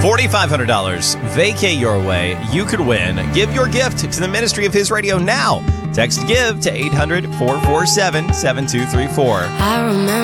$4,500. Vacay your way. You could win. Give your gift to the ministry of His Radio now. Text GIVE to 800-447-7234. I remember